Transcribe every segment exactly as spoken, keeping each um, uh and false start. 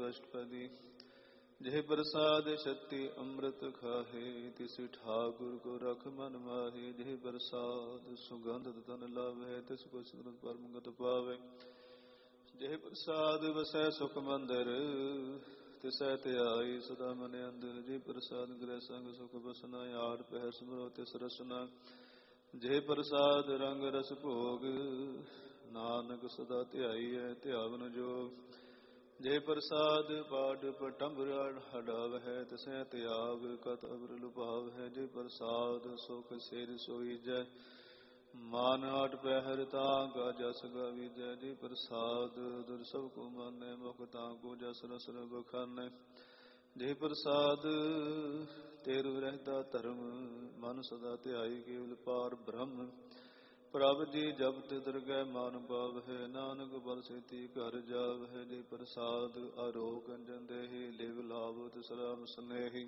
अष्टपदी। जय प्रसाद शक्ति अमृत खाहे, तिस ठाकुर को रख मन माहे। जय प्रसाद सुगंध तन लावे, तिसको सिमरत परम गत पावे। जय प्रसाद वसै सुख मंदिर, तिसै त्याई सदा मन अंदर। जय प्रसाद गृह संग सुख बसना, आठ पहर सिमरो तिस रसना। जय प्रसाद रंग रस भोग, नानक सदा ध्याई है ध्यावन जोग। जय प्रसाद पाठ पटम्बर हडाव है, तिसै त्याग कत अबर लुभाव है। जय प्रसाद सुख सिर सोई जय, मान आठ पहर तांका जस गावी जय। जय प्रसाद दुर सब को मानै, मुख तांको जस रस बखानै। जय प्रसाद तेरु रहता धर्म, मन सदा ध्याई केवल पार ब्रह्म। प्रभ जी जपत दरगह मान पाव है, नानक बल सेती घर जाव है। जय प्रसाद आरोग अंजन देहि, लिव लाभ तिसराम स्नेहि।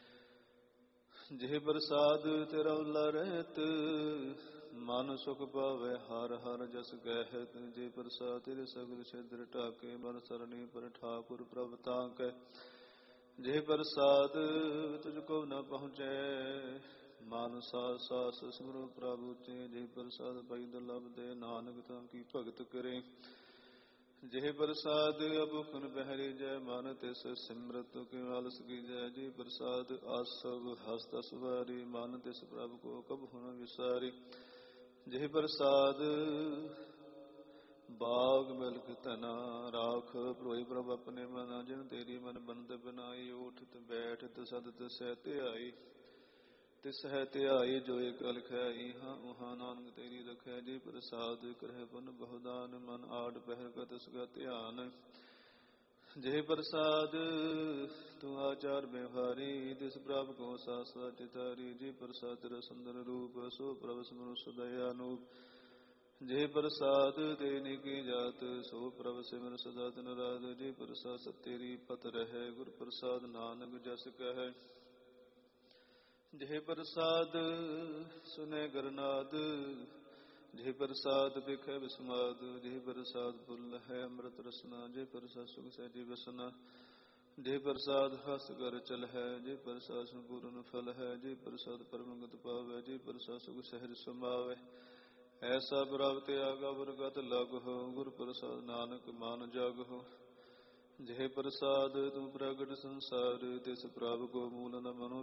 जय प्रसाद तेरा उल्ला रहत, मन सुख पावे हर हर जस कहत। जय प्रसाद तेरे सगल छिद्र ढाके, मन सरणी पर ठाकुर प्रभ ताकै। जय प्रसाद तुझको न पहुँचे, मानसा सास सिमरो प्रभु ते। जय प्रसाद पाई दुर्लभ दे, नानक तां की भगत करे। जय प्रसाद अबुखन बहरी जय, मन तिस सिमरत के आलस की जय। जय प्रसाद आसव हस्त सवारी, मन तिस प्रभु को कबहु न विसारी। जय प्रसाद बाग मिल्क तना, राख प्रोई प्रभ अपने मना। जिन तेरी मन बंद बनाई, उठत बैठत सदत सहते आई। तिस है त्याई जो एक अलख है, इहाँ उहाँ नानक तेरी रखै। जय प्रसाद करह पुन बहुदान, मन आठ पहर का तिसका ध्यान। जय प्रसाद तू आचार व्यवहारी, तिस प्रभ को सासा चितारी। जय प्रसाद तेरा सुंदर रूप, सो प्रभ सिमरो सदया अनूप। जय प्रसाद तेने की जात, सो प्रभ सिमर सदा दिन रात। जय प्रसाद सतेरी पत रहे, गुर प्रसाद नानक जस कह। जय प्रसाद सुने गरनाद, जय प्रसाद बिखै विस्माद। जय प्रसाद फुल है अमृत रसना, जय प्रसाद सुख सहजी बसना। जय प्रसाद हस कर चल है, जय प्रसाद संपूर्ण फल है। जय प्रसाद परम गत पावै, जय प्रसाद सुख सहज समावै। ऐसा प्राप्त आगा बरगत लग हो, गुर प्रसाद नानक मान जग हो। जय प्रसाद तू प्रगट संसार, तिस प्रभ को मूल न मनो